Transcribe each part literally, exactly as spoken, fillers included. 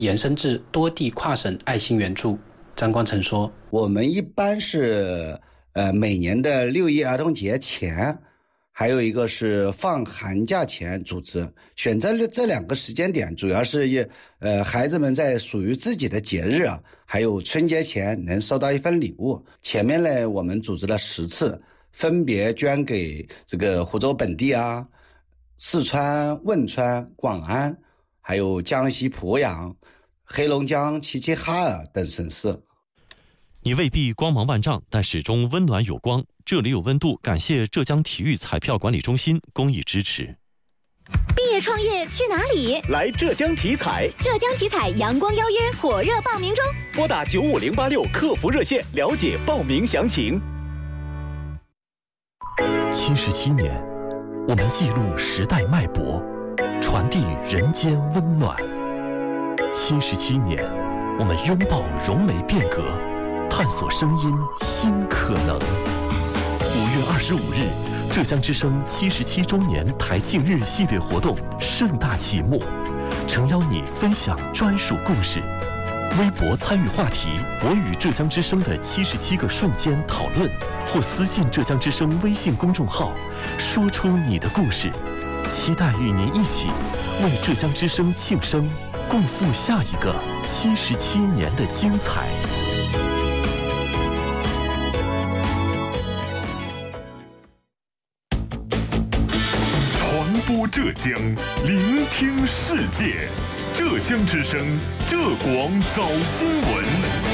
延伸至多地跨省爱心援助。张光诚说：“ 我们一般是呃每年的六一儿童节前，还有一个是放寒假前组织，选择了这两个时间点，主要是呃孩子们在属于自己的节日啊，还有春节前能收到一份礼物。前面呢，我们组织了十次，分别捐给这个湖州本地啊、四川汶川、广安，还有江西濮阳、黑龙江齐齐哈尔等省市。” 你未必光芒万丈，但始终温暖有光。这里有温度，感谢浙江体育彩票管理中心公益支持。 毕业创业去哪里？ 来浙江体彩。 浙江体彩阳光邀约火热报名中， 拨打九五零八六客服热线了解报名详情。 七十七年，我们记录时代脉搏，传递人间温暖。七十七年，我们拥抱融媒变革，探索声音新可能。五月二十五日，浙江之声七十七周年台庆日系列活动盛大启幕，诚邀你分享专属故事。微博参与话题“我与浙江之声的七十七个瞬间”讨论，或私信浙江之声微信公众号，说出你的故事。期待与您一起为浙江之声庆生，共赴下一个七十七年的精彩。 传播浙江，聆听世界。浙江之声，浙广早新闻。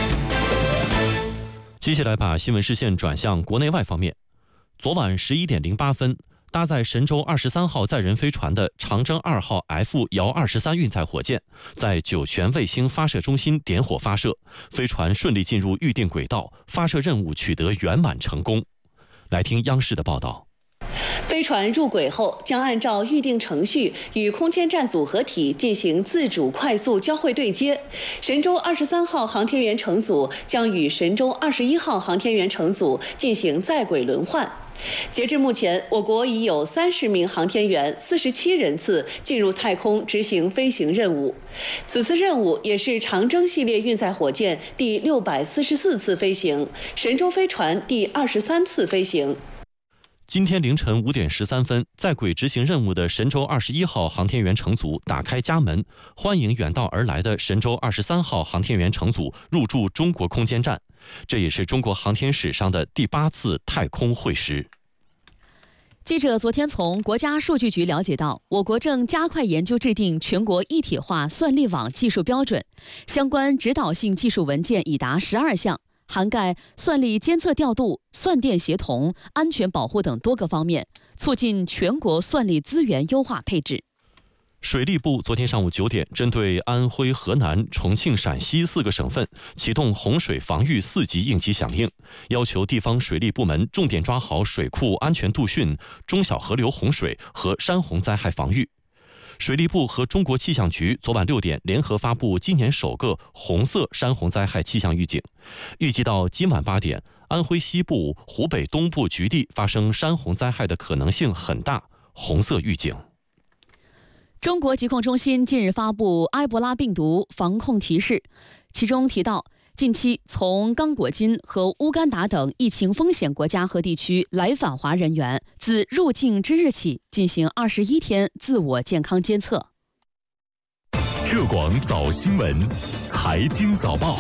接下来把新闻视线转向国内外方面。昨晚十一点零八分，搭载神舟二十三号载人飞船的长征二号 F 遥二十三运载火箭在酒泉卫星发射中心点火发射，飞船顺利进入预定轨道，发射任务取得圆满成功。来听央视的报道。 飞船入轨后，将按照预定程序与空间站组合体进行自主快速交会对接。神舟二十三号航天员乘组将与神舟二十一号航天员乘组进行在轨轮换。截至目前，我国已有三十名航天员、四十七人次进入太空执行飞行任务。此次任务也是长征系列运载火箭第六百四十四次飞行，神舟飞船第二十三次飞行。 今天凌晨五点十三分，在轨执行任务的神舟二十一号航天员乘组打开家门，欢迎远道而来的神舟二十三号航天员乘组入驻中国空间站。这也是中国航天史上的第八次太空会师。 记者昨天从国家数据局了解到，我国正加快研究制定全国一体化算力网技术标准，相关指导性技术文件已达十二项，涵盖算力监测调度、算电协同、安全保护等多个方面，促进全国算力资源优化配置。 水利部昨天上午九点，针对安徽、河南、重庆、陕西四个省份启动洪水防御四级应急响应，要求地方水利部门重点抓好水库安全度汛、中小河流洪水和山洪灾害防御。水利部和中国气象局昨晚六点联合发布今年首个红色山洪灾害气象预警，预计到今晚八点，安徽西部、湖北东部局地发生山洪灾害的可能性很大，红色预警。 中国疾控中心近日发布埃博拉病毒防控提示，其中提到，近期从刚果金和乌干达等疫情风险国家和地区来访华人员，自入境之日起进行二十一天自我健康监测。 浙广早新闻，财经早报。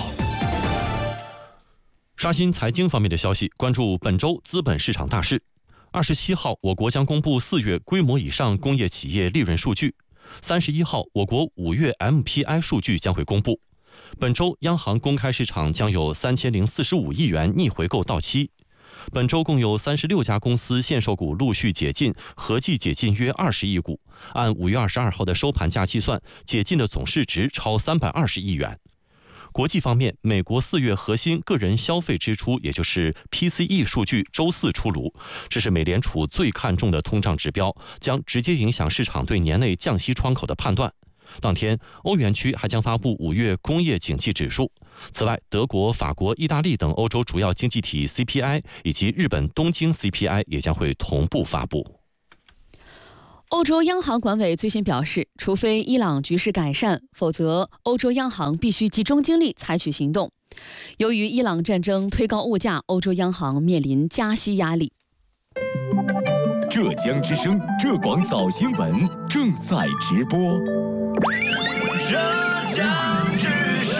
刷新财经方面的消息，关注本周资本市场大事。二十七号，我国将公布四月规模以上工业企业利润数据。三十一号，我国五月 M P I 数据将会公布。本周央行公开市场将有三千零四十五亿元逆回购到期。本周共有三十六家公司限售股陆续解禁，合计解禁约二十亿股。按五月二十二号的收盘价计算，解禁的总市值超三百二十亿元。国际方面，美国四月核心个人消费支出，也就是 P C E 数据周四出炉，这是美联储最看重的通胀指标，将直接影响市场对年内降息窗口的判断。当天，欧元区还将发布五月工业景气指数。此外，德国、法国、意大利等欧洲主要经济体 C P I 以及日本东京 C P I 也将会同步发布。 欧洲央行管委最新表示，除非伊朗局势改善，否则欧洲央行必须集中精力采取行动。由于伊朗战争推高物价，欧洲央行面临加息压力。 浙江之声浙广早新闻正在直播。 浙江之声。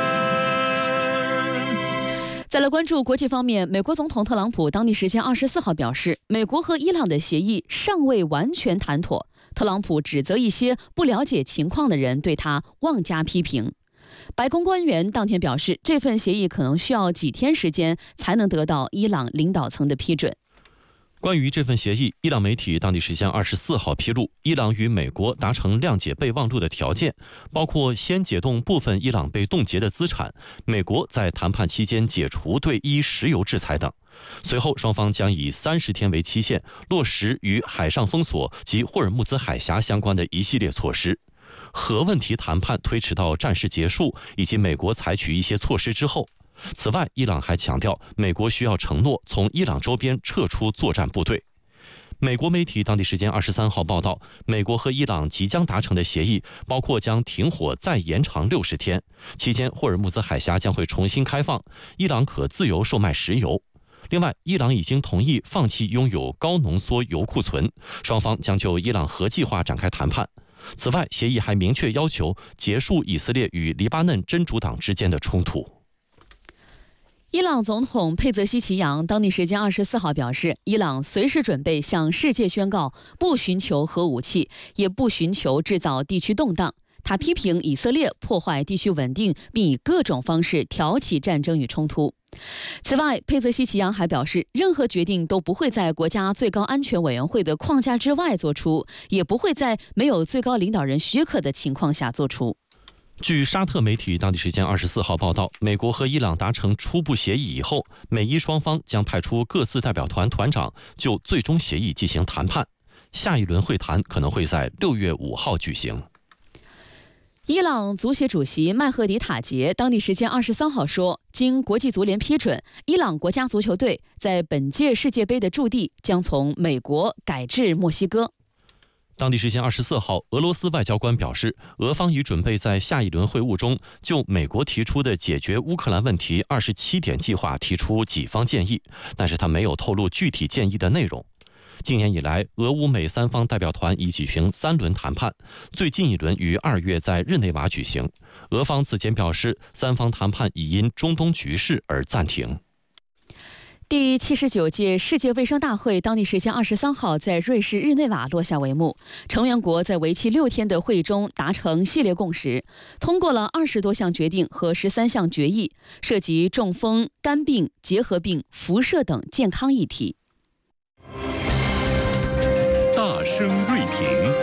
再来关注国际方面，美国总统特朗普当地时间二十四号表示，美国和伊朗的协议尚未完全谈妥。特朗普指责一些不了解情况的人对他妄加批评。白宫官员当天表示，这份协议可能需要几天时间才能得到伊朗领导层的批准。 关于这份协议，伊朗媒体当地时间二十四号披露，伊朗与美国达成谅解备忘录的条件，包括先解冻部分伊朗被冻结的资产，美国在谈判期间解除对伊石油制裁等。随后，双方将以三十天为期限，落实与海上封锁及霍尔木兹海峡相关的一系列措施。核问题谈判推迟到战事结束以及美国采取一些措施之后。此外，伊朗还强调，美国需要承诺从伊朗周边撤出作战部队。美国媒体当地时间二十三号报道，美国和伊朗即将达成的协议包括将停火再延长六十天，期间霍尔木兹海峡将会重新开放，伊朗可自由售卖石油。另外，伊朗已经同意放弃拥有高浓缩铀库存，双方将就伊朗核计划展开谈判。此外，协议还明确要求结束以色列与黎巴嫩真主党之间的冲突。 伊朗总统佩泽希奇扬当地时间二十四号表示，伊朗随时准备向世界宣告不寻求核武器，也不寻求制造地区动荡。他批评以色列破坏地区稳定，并以各种方式挑起战争与冲突。此外，佩泽希奇扬还表示，任何决定都不会在国家最高安全委员会的框架之外做出，也不会在没有最高领导人许可的情况下做出。 据沙特媒体当地时间二十四号报道，美国和伊朗达成初步协议以后，美伊双方将派出各自代表团团长就最终协议进行谈判。下一轮会谈可能会在六月五号举行。 伊朗足协主席麦赫迪塔杰当地时间二十三号说，经国际足联批准，伊朗国家足球队在本届世界杯的驻地将从美国改至墨西哥。 当地时间二十四号，俄罗斯外交官表示，俄方已准备在下一轮会晤中就美国提出的解决乌克兰问题二十七点计划提出几方建议，但是他没有透露具体建议的内容。今年以来，俄乌美三方代表团已举行三轮谈判，最近一轮于二月在日内瓦举行。俄方此前表示，三方谈判已因中东局势而暂停。 第七十九届世界卫生大会当地时间二十三号在瑞士日内瓦落下帷幕，成员国在为期六天的会议中达成系列共识，通过了二十多项决定和十三项决议，涉及中风、肝病、结核病、辐射等健康议题。 大声锐评。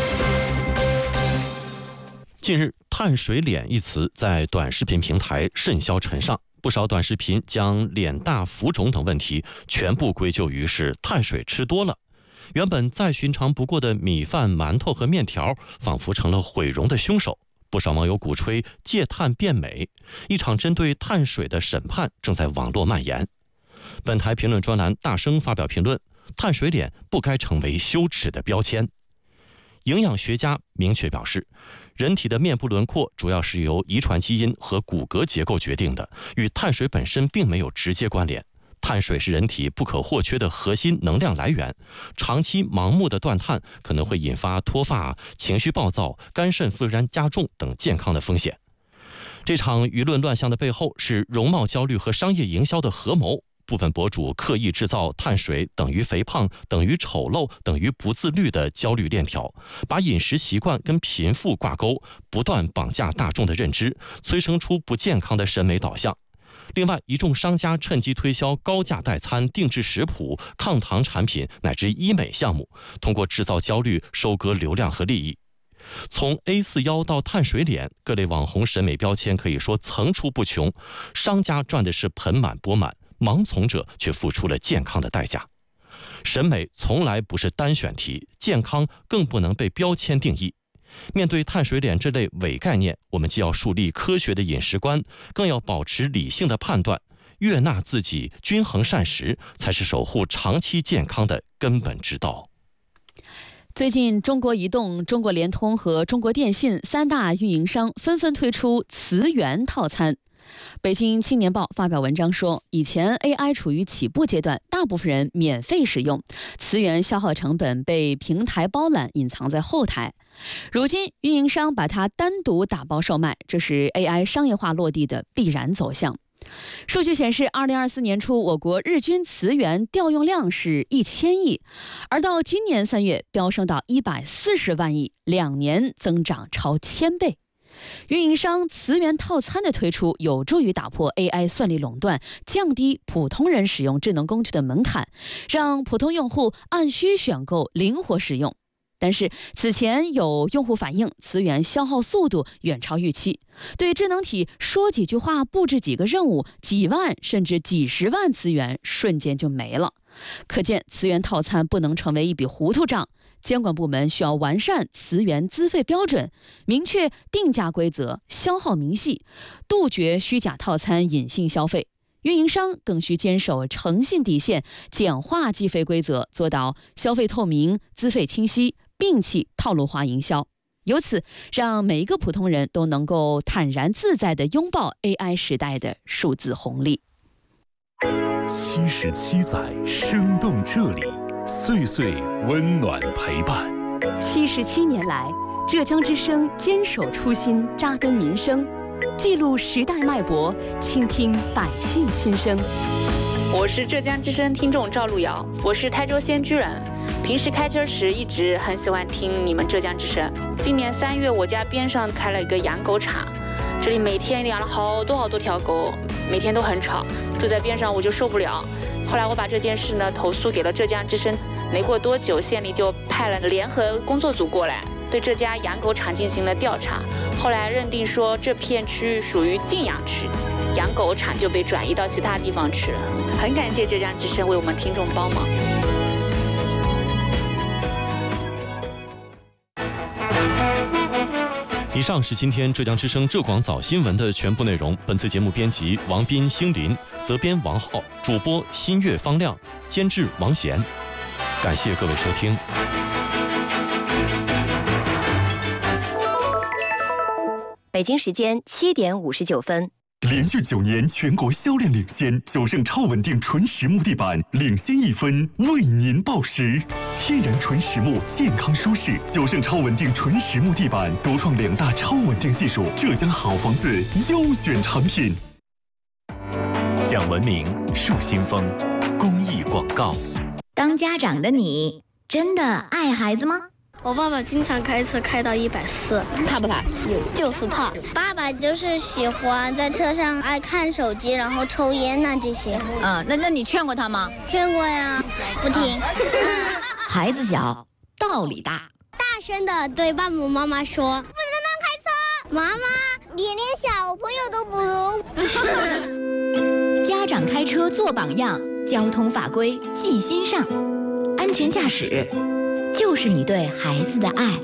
近日，碳水脸一词在短视频平台甚嚣尘上。不少短视频将脸大、浮肿等问题全部归咎于是碳水吃多了。原本再寻常不过的米饭、馒头和面条，仿佛成了毁容的凶手。不少网友鼓吹戒碳变美，一场针对碳水的审判正在网络蔓延。本台评论专栏大声发表评论：碳水脸不该成为羞耻的标签。营养学家明确表示，人体的面部轮廓主要是由遗传基因和骨骼结构决定的，与碳水本身并没有直接关联。碳水是人体不可或缺的核心能量来源，长期盲目的断碳可能会引发脱发、情绪暴躁、肝肾负担加重等健康的风险。这场舆论乱象的背后是容貌焦虑和商业营销的合谋。部分博主刻意制造碳水等于肥胖、等于丑陋、等于不自律的焦虑链条，把饮食习惯跟贫富挂钩，不断绑架大众的认知，催生出不健康的审美导向。另外，一众商家趁机推销高价代餐、定制食谱、抗糖产品乃至医美项目，通过制造焦虑收割流量和利益。从 A 四 腰到碳水脸，各类网红审美标签可以说层出不穷，商家赚的是盆满钵满，盲从者却付出了健康的代价。审美从来不是单选题，健康更不能被标签定义。面对碳水脸这类伪概念，我们既要树立科学的饮食观，更要保持理性的判断，悦纳自己，均衡膳食，才是守护长期健康的根本之道。 最近，中国移动、中国联通和中国电信三大运营商纷纷推出磁源套餐。北京青年报发表文章说，以前 A I 处于起步阶段，大部分人免费使用，磁源消耗成本被平台包揽，隐藏在后台。如今，运营商把它单独打包售卖，这是 A I 商业化落地的必然走向。数据显示，二零二四年初，我国日均磁源调用量是一千亿，而到今年三月飙升到一百四十万亿，两年增长超千倍。运营商磁源套餐的推出，有助于打破 A I 算力垄断，降低普通人使用智能工具的门槛，让普通用户按需选购，灵活使用。但是此前有用户反映，磁源消耗速度远超预期，对智能体说几句话、布置几个任务，几万甚至几十万磁源瞬间就没了。可见磁源套餐不能成为一笔糊涂账，监管部门需要完善磁源资费标准，明确定价规则，消耗明细，杜绝虚假套餐隐性消费。运营商更需坚守诚信底线，简化计费规则，做到消费透明、资费清晰，摒弃套路化营销，由此让每一个普通人都能够坦然自在地拥抱 A I 时代的数字红利。 七十七载生动这里，岁岁温暖陪伴。 七十七年来，浙江之声坚守初心，扎根民生，记录时代脉搏，倾听百姓心声。 我是浙江之声听众赵路遥，我是台州仙居人，平时开车时一直很喜欢听你们浙江之声。今年三月，我家边上开了一个养狗场，这里每天养了好多好多条狗，每天都很吵，住在边上我就受不了。后来我把这件事呢投诉给了浙江之声，没过多久，县里就派了联合工作组过来，对这家养狗场进行了调查。后来认定说这片区域属于禁养区，养狗场就被转移到其他地方去了。很感谢浙江之声为我们听众帮忙。 以上是今天浙江之声浙广早新闻的全部内容。本次节目编辑王斌、星林，责编王浩，主播新月、方亮，监制王贤。感谢各位收听。 北京时间七点五十九分。 连续九年全国销量领先，九盛超稳定纯实木地板领先一分，为您报时。天然纯实木，健康舒适，九盛超稳定纯实木地板独创两大超稳定技术，浙江好房子优选产品。 讲文明，树新风，公益广告。 当家长的你，真的爱孩子吗？ 我爸爸经常开车开到一百四， 怕不怕？ 就是怕。 爸爸就是喜欢在车上爱看手机，然后抽烟呐、啊、这些。 啊，那那你劝过他吗？ 劝过呀，不听。 孩子小，道理大。 大声的对爸爸妈妈说：“不能乱开车。”妈妈，你连小朋友都不如。家长开车做榜样，交通法规记心上，安全驾驶就是你对孩子的爱。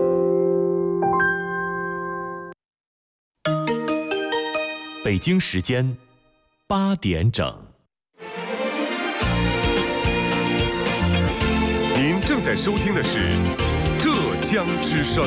北京时间八点整。 您正在收听的是浙江之声。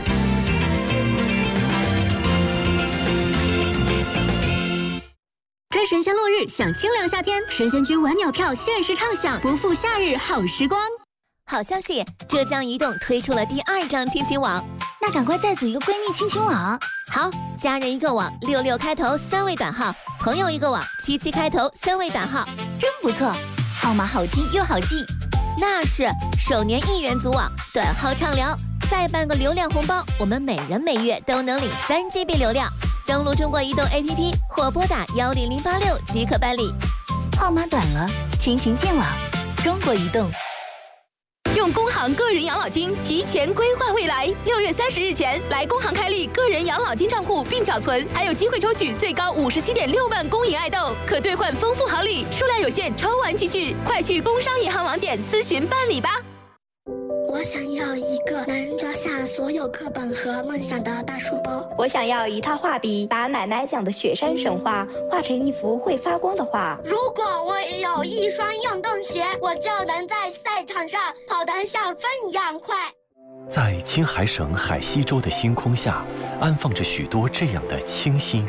追神仙落日，享清凉夏天，神仙居晚鸟票限时畅享，不负夏日好时光。 好消息，浙江移动推出了第二张亲情网， 那赶快再组一个闺蜜亲情网。 好，家人一个网，六六开头三位短号；朋友一个网，七七开头三位短号， 真不错，号码好听又好记。 那是，首年一元组网，短号畅聊，再办个流量红包，我们每人每月都能领三 G B 流量。登录中国移动 A P P 或拨打幺零零八六即可办理。 号码短了，亲情见网，中国移动。 用工行个人养老金提前规划未来，六月三十日前来工行开立个人养老金账户并缴存，还有机会抽取最高五十七点六万公银爱豆，可兑换丰富好礼，数量有限，抽完即止，快去工商银行网点咨询办理吧。 我想要一个能装下所有有课本和梦想的大书包。 我想要一套画笔，把奶奶讲的雪山神话画成一幅会发光的画。 如果我也有一双运动鞋，我就能在赛场上跑得像风一样快。 在青海省海西州的星空下，安放着许多这样的清新